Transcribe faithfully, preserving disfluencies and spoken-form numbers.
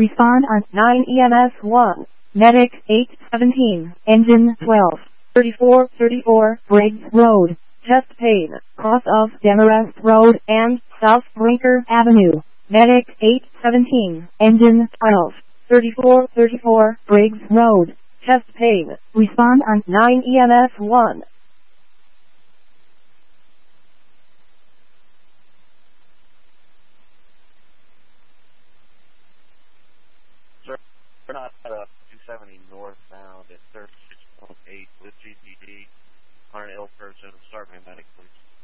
Respond on nine E M S one. Medic eight seventeen. Engine twelve. thirty-four thirty-four Briggs Road. Chest pain. Cross of Demarest Road and South Brinker Avenue. Medic eight seventeen. Engine twelve. thirty-four thirty-four Briggs Road. Chest pain. Respond on nine E M S one. Sir, we're not at uh, two seventy northbound at thirty-six point eight with G P D on an ill person. Start my medic, please.